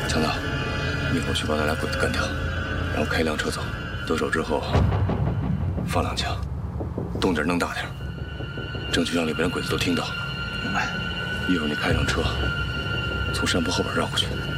强子，一会儿去把那俩鬼子干掉，然后开一辆车走。得手之后放2枪，动静弄大点，争取让里边的鬼子都听到。 明白。 一会儿你开上车，从山坡后边绕过去。